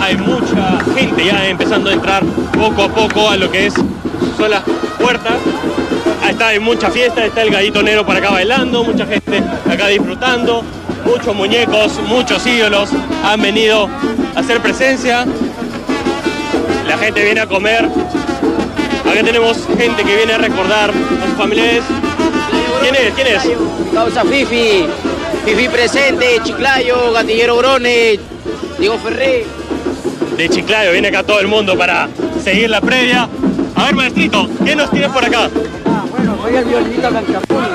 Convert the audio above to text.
hay mucha gente ya empezando a entrar poco a poco a lo que son las puertas. Hay mucha fiesta, está el Gallito Negro por acá bailando, mucha gente acá disfrutando, muchos muñecos, muchos ídolos han venido a hacer presencia. La gente viene a comer. Acá tenemos gente que viene a recordar a sus familiares. ¿Quién es? Causa Fifi presente, Chiclayo, Gatillero Brone, Diego Ferré. De Chiclayo, viene acá todo el mundo para seguir la previa. A ver, maestrito, ¿qué nos tienes por acá? Bueno, soy el violinista Cancapul.